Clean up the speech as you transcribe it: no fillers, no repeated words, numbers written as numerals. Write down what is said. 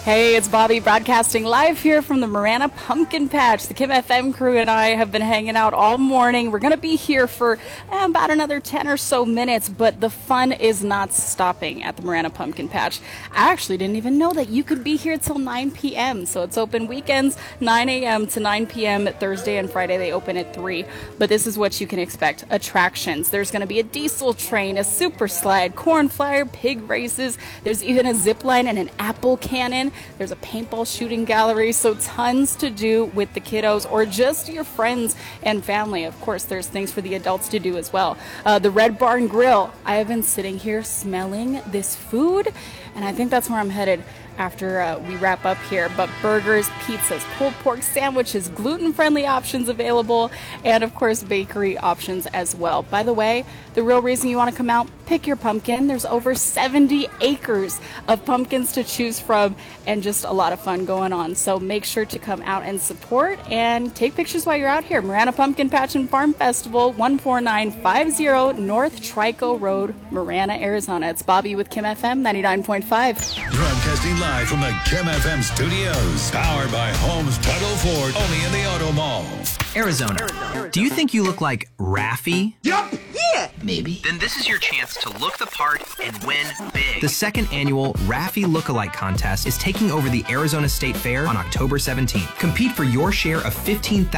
Hey, it's Bobby broadcasting live here from the Marana Pumpkin Patch. The Kim FM crew and I have been hanging out all morning. We're going to be here for about another 10 or so minutes, but the fun is not stopping at the Marana Pumpkin Patch. I actually didn't even know that you could be here till 9 p.m. So it's open weekends, 9 a.m. to 9 p.m. Thursday and Friday. They open at 3. But this is what you can expect. Attractions. There's going to be a diesel train, a super slide, corn flyer, pig races. There's even a zip line and an apple cannon. There's a paintball shooting gallery, so tons to do with the kiddos or just your friends and family. Of course, there's things for the adults to do as well. The Red Barn Grill. I have been sitting here smelling this food, and I think that's where I'm headed after we wrap up here. But burgers, pizzas, pulled pork sandwiches, gluten-friendly options available, and of course bakery options as well. By the way, the real reason you want to come out, pick your pumpkin. There's over 70 acres of pumpkins to choose from and just a lot of fun going on. So make sure to come out and support and take pictures while you're out here. Marana Pumpkin Patch and Farm Festival, 14950 North Trico Road, Marana, Arizona. It's Bobby with Kim FM 99.5. Broadcasting live from the Kim FM studios. Powered by Holmes Tuttle Ford. Only in the Auto Mall. Arizona. Do you think you look like Raffi? Yup. Yeah. Maybe. Then this is your chance to look the part and win big. The second annual Raffi Lookalike Contest is taking over the Arizona State Fair on October 17th. Compete for your share of $15,000